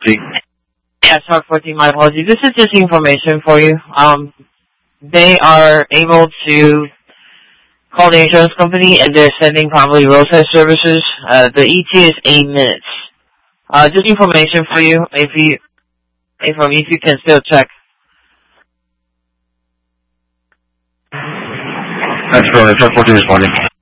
Yeah, Shark 14, my apologies. This is just information for you. They are able to call the insurance company, and they're sending probably roadside services. The ET is 8 minutes. Just information for you, if you can still check. That's for Shark 14 responding.